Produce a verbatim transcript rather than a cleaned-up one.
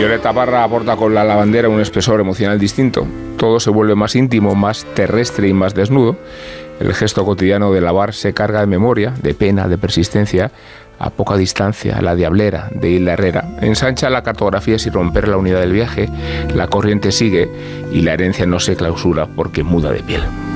Violeta Parra aporta con La lavandera un espesor emocional distinto. Todo se vuelve más íntimo, más terrestre y más desnudo. El gesto cotidiano de lavar se carga de memoria, de pena, de persistencia. A poca distancia, La diablera, de Hilda Herrera, ensancha la cartografía sin romper la unidad del viaje. La corriente sigue y la herencia no se clausura porque muda de piel.